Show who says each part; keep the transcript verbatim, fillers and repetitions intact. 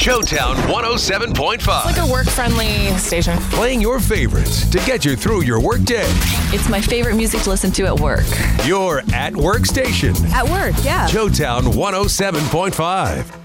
Speaker 1: Joetown one oh seven point five.
Speaker 2: It's like a work-friendly station.
Speaker 1: Playing your favorites to get you through your workday.
Speaker 3: It's my favorite music to listen to at work.
Speaker 1: Your at-work station.
Speaker 4: At work, yeah.
Speaker 1: Joetown one oh seven point five.